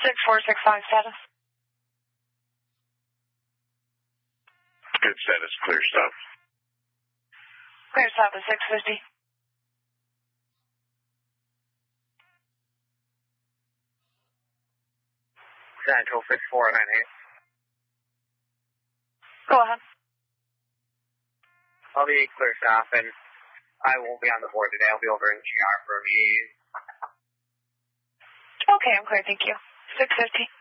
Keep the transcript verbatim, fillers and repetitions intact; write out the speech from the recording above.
six four six five status. Good status, clear stop. Clear stop at six fifty. Central six four nine eight. Go ahead. I'll be clear stop, and I won't be on the board today. I'll be over in G R for a meeting. Okay, I'm clear, thank you. six fifty.